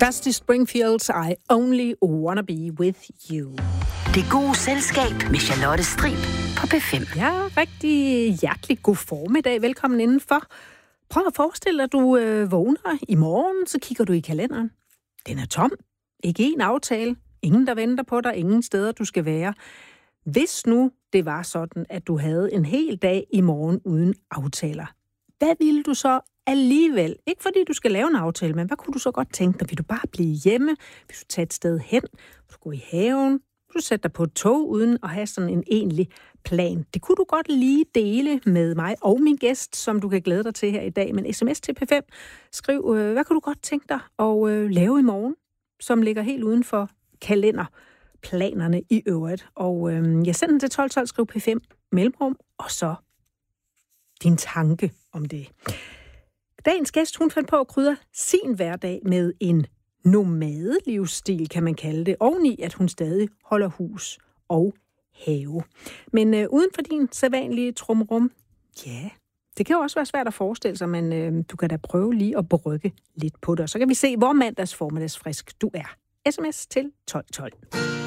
Dusty Springfields I Only Wanna Be With You. Det gode selskab med Charlotte Strib på P5. Ja, rigtig hjertelig god formiddag. Velkommen indenfor. Prøv at forestille dig, at du vågner i morgen, så kigger du i kalenderen. Den er tom. Ikke en aftale. Ingen, der venter på dig. Ingen steder, du skal være. Hvis nu det var sådan, at du havde en hel dag i morgen uden aftaler, hvad ville du så alligevel? Ikke fordi du skal lave en aftale, men hvad kunne du så godt tænke dig? Vil du bare blive hjemme? Vil du tage et sted hen? Vil du gå i haven? Vil du sætte dig på et tog uden at have sådan en egentlig plan? Det kunne du godt lige dele med mig og min gæst, som du kan glæde dig til her i dag. Men sms til P5. Skriv, hvad kunne du godt tænke dig at lave i morgen, som ligger helt uden for kalenderplanerne i øvrigt. Og jeg sender den til 1212, skriv P5 mellemrum, og så din tanke om det. Dagens gæst, hun fandt på at krydre sin hverdag med en nomadelivsstil, kan man kalde det, oveni at hun stadig holder hus og have. Men uden for din sædvanlige trumrum, ja, det kan jo også være svært at forestille sig, men du kan da prøve lige at brygge lidt på det. Så kan vi se, hvor mandags formiddagsfrisk du er. SMS til 1212.